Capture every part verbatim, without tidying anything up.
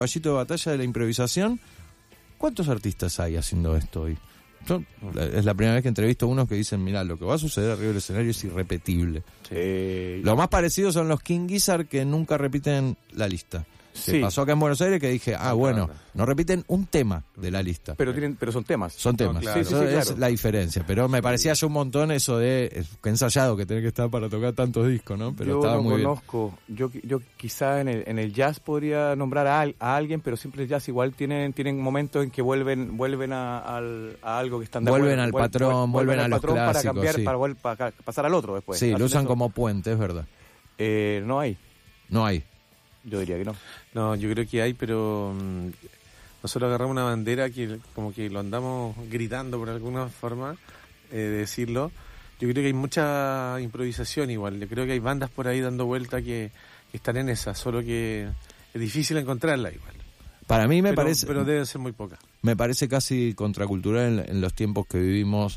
caballito de batalla de la improvisación. ¿Cuántos artistas hay haciendo esto hoy? Yo, es la primera vez que entrevisto a unos que dicen, mirá, lo que va a suceder arriba del escenario es irrepetible. Sí. Lo más parecido son los King Gizzard, que nunca repiten la lista. Sí. Que pasó acá en Buenos Aires, que dije, ah, No, bueno, claro. no repiten un tema de la lista. Pero tienen, pero son temas. Son temas. No, claro. Eso Sí, sí, sí, es claro. la diferencia. Pero me parecía ya un montón eso de eh, que ensayado que tenés que estar para tocar tantos discos, ¿no? Pero yo estaba no muy conozco, yo yo quizá en el, en el jazz podría nombrar a, al- a alguien, pero siempre el jazz igual tienen tienen momentos en que vuelven vuelven a, al- a algo que están de Vuelven acuerdo, al vuel- patrón, vuel- vuelven a al los patrón para clásicos, cambiar, sí. para, vuel- para ca- pasar al otro después. bien. Sí, lo Hacen usan eso. como puente, es verdad. Eh, no hay, No hay. yo diría que no. No, yo creo que hay, pero mm, nosotros agarramos una bandera que como que lo andamos gritando por alguna forma eh, de decirlo. Yo creo que hay mucha improvisación igual. Yo creo que hay bandas por ahí dando vuelta que, que están en esa, solo que es difícil encontrarla igual. Para mí me pero, parece pero deben ser muy pocas. me parece casi contracultural en, en los tiempos que vivimos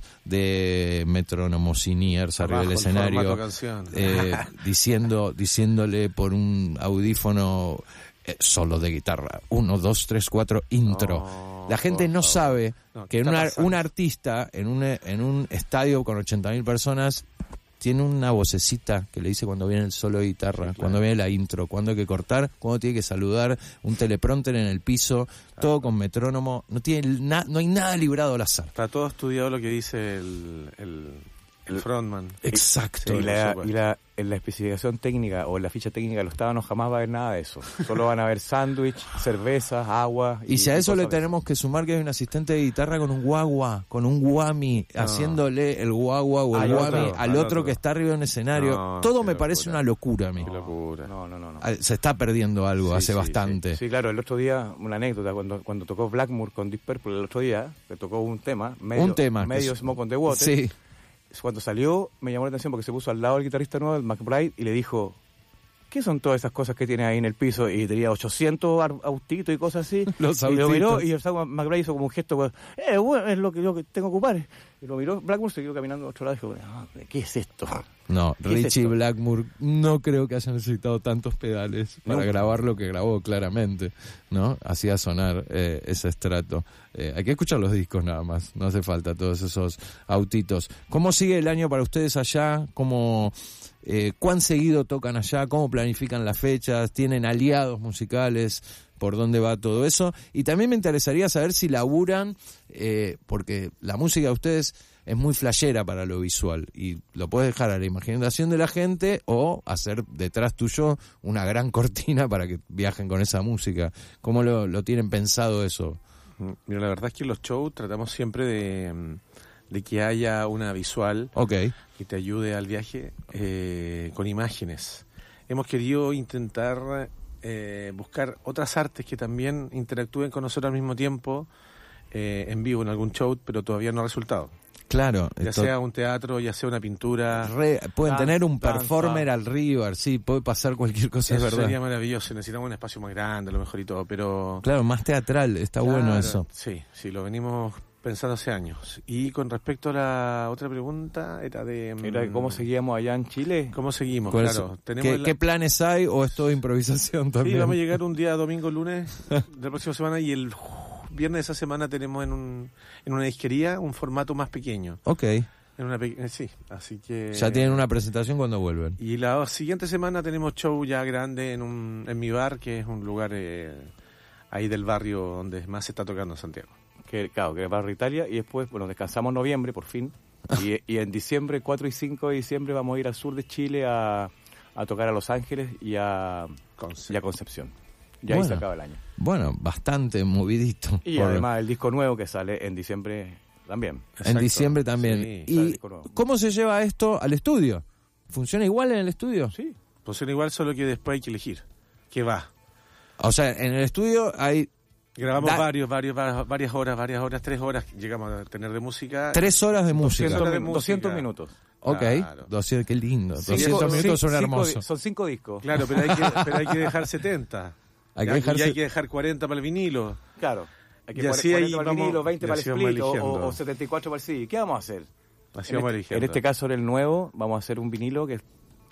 de metronomosiniers arriba del Abajo el escenario. formato canción. eh, diciendo diciéndole por un audífono eh, solo de guitarra, uno, dos, tres, cuatro, intro. No, La gente por no favor. sabe No, que ¿qué un, está ar- pasando? un artista en un, en un estadio con ochenta mil personas tiene una vocecita que le dice cuando viene el solo de guitarra, Sí, claro. cuando viene la intro, cuando hay que cortar, cuando tiene que saludar, un teleprompter en el piso, todo con metrónomo, no tiene na- no hay nada librado al azar. Está todo estudiado lo que dice el, el, el frontman. Exacto. Y, por la, supuesto. y la, en la especificación técnica o en la ficha técnica de los tábanos jamás va a haber nada de eso. Solo van a haber sándwich, cervezas, agua. Y si a eso cosas le de tenemos que sumar que hay un asistente de guitarra con un guagua, con un guami, No. haciéndole el guagua o el Al guami otro, al, al otro, otro. que está arriba en un escenario, No, todo qué me parece locura. una locura a mí. Qué locura. No, no, no, no. Ah, Se está perdiendo algo Sí, hace sí, bastante. Sí, claro, el otro día, una anécdota, cuando, cuando tocó Blackmore con Deep Purple, el otro día, que tocó un tema, medio, Un tema que medio es- Smoke on the Water. Sí. Cuando salió, me llamó la atención porque se puso al lado del guitarrista nuevo, el McBride, y le dijo, ¿qué son todas esas cosas que tiene ahí en el piso? Y tenía ochocientos ar- autitos y cosas así. Los y lo autitos. miró y el Sam McBride hizo como un gesto, pues, eh, bueno, es lo que yo que tengo que ocupar. Y lo miró, Blackmore siguió caminando a otro lado y dijo, "Ah, ¿qué es esto? No, ¿Qué es Richie esto? Blackmore no creo que haya necesitado tantos pedales para Nunca. grabar lo que grabó claramente, ¿no? Hacía sonar eh, ese estrato. Eh, hay que escuchar los discos nada más, no hace falta todos esos autitos. ¿Cómo sigue el año para ustedes allá? ¿Cómo, eh, ¿Cuán seguido tocan allá? ¿Cómo planifican las fechas? ¿Tienen aliados musicales? ¿Por dónde va todo eso? Y también me interesaría saber si laburan, eh, porque la música de ustedes es muy flashera para lo visual y lo puedes dejar a la imaginación de la gente o hacer detrás tuyo una gran cortina para que viajen con esa música. ¿Cómo lo, lo tienen pensado eso? Mira, la verdad es que en los shows tratamos siempre de, mm, de que haya una visual Ok, que te ayude al viaje eh, con imágenes. Hemos querido intentar eh, buscar otras artes que también interactúen con nosotros al mismo tiempo eh, en vivo en algún show, pero todavía no ha resultado. claro. Ya esto- sea un teatro, ya sea una pintura. re- pueden Tan, tener un tan, performer tan. al River, sí, puede pasar cualquier cosa, es Eso verdad. sería maravilloso. Necesitamos un espacio más grande, a lo mejor y todo, pero... Claro, más teatral, está Claro, bueno eso. Sí, sí, lo venimos pensando hace años. Y con respecto a la otra pregunta, era de... mm, Era cómo seguíamos allá en Chile. ¿Cómo seguimos? ¿Cuál es- Claro, tenemos ¿Qué, la- qué planes hay o es todo improvisación Sí, también? vamos a llegar un día domingo, lunes de la próxima semana y el viernes de esa semana tenemos en un en una disquería un formato más pequeño. Ok, En una pe- eh, sí, así que... ya tienen una presentación cuando vuelven. Y la siguiente semana tenemos show ya grande en un en mi bar, que es un lugar eh, ahí del barrio donde más se está tocando en Santiago. Que, claro, que es Barrio Italia, y después, bueno, descansamos en noviembre, por fin, y, y en diciembre, cuatro y cinco de diciembre, vamos a ir al sur de Chile a, a tocar a Los Ángeles y a, y a Concepción. Y ahí Bueno. se acaba el año. Bueno, bastante movidito. Y Por- además el disco nuevo que sale en diciembre también. en Exacto. diciembre también. Sí, sale el ¿Y disco nuevo. cómo se lleva esto al estudio? ¿Funciona igual en el estudio? Sí. Pues son igual, solo que después hay que elegir. ¿Qué va? O sea, en el estudio hay Grabamos Da- varios, varios, varias, varias horas, varias horas, tres horas llegamos a tener de música. tres horas de música. doscientos de doscientos, música. doscientos minutos. Ok, Claro. doscientos, qué lindo. Cinco- doscientos minutos cinco- son cinco hermosos. di- Son cinco discos. Claro, pero hay que, pero hay que dejar setenta. Hay que Y dejarse- y hay que dejar cuarenta para el vinilo. Claro. Hay que Y poner así ahí cuarenta para el vamos- vinilo, veinte y para el así vamos split o, eligiendo. o- o setenta y cuatro para el C D. ¿Qué vamos a hacer? Así En vamos este, eligiendo. en este caso, en el nuevo, vamos a hacer un vinilo que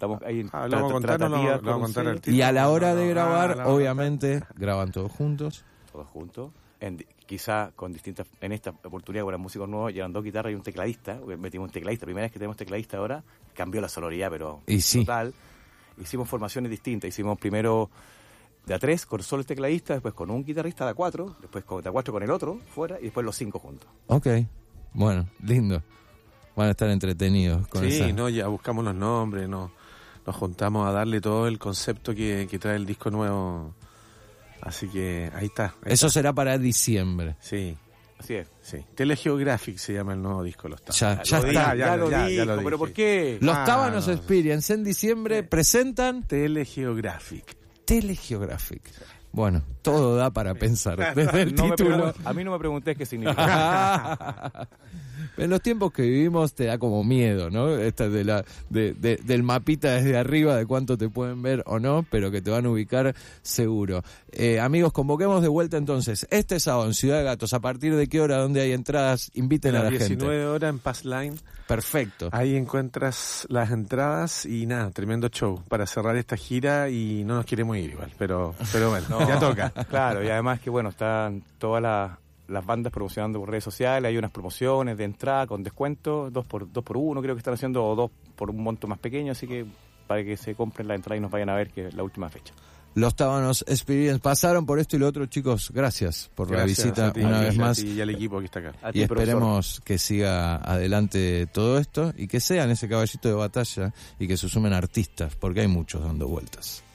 estamos ahí en Ah, ¿lo vamos a contar o lo- lo vamos a contar al título? Y a la hora de No, no, grabar, ah, la vamos a obviamente, graban todos juntos. todos juntos. En, di- quizá con distintas, en esta oportunidad con los músicos nuevos llevan dos guitarras y un tecladista, porque metimos un tecladista, primera vez que tenemos tecladista ahora, cambió la sonoridad, pero Y sí. total. Hicimos formaciones distintas, hicimos primero de a tres con solo el tecladista, después con un guitarrista de a cuatro, después con, de a cuatro con el otro fuera y después los cinco juntos. Ok, bueno, lindo. Van a estar entretenidos con Sí, esa. no, ya buscamos los nombres, no, nos juntamos a darle todo el concepto que, que trae el disco nuevo. Así que ahí está. ahí Eso está. será para diciembre. Sí, Así es. sí. Telegeographic se llama el nuevo disco. Lo está. Ya, ya Lo está. di- ya, ya lo ya, ya dijo, lo dije. pero ¿por qué? Los Ah, Tábanos no. Experience en diciembre presentan Telegeographic. Telegeographic. Bueno, todo da para pensar. Desde el No me título. pregun- a mí no me pregunté qué significa. En los tiempos que vivimos te da como miedo, ¿no? Esta de la de, de- del mapita desde arriba de cuánto te pueden ver o no, pero que te van a ubicar seguro. Eh, amigos, convoquemos de vuelta entonces este sábado en Ciudad de Gatos. ¿A partir de qué hora, dónde hay entradas? Inviten A a la las diecinueve gente. horas en Pass Line. Perfecto. Ahí encuentras las entradas y nada, tremendo show para cerrar esta gira y no nos queremos ir igual, pero pero bueno, No, ya toca. Claro, y además que bueno, están todas las, las bandas promocionando por redes sociales, hay unas promociones de entrada con descuento, dos por dos por uno creo que están haciendo, o dos por un monto más pequeño, así que para que se compren la entrada y nos vayan a ver que es la última fecha. Los Tábanos Experience pasaron por esto y lo otro, chicos. Gracias por la Gracias visita a ti, una a vez ti, más. a ti y al equipo que está acá. A Y ti, profesor. esperemos que siga adelante todo esto y que sean ese caballito de batalla y que se sumen artistas, porque hay muchos dando vueltas.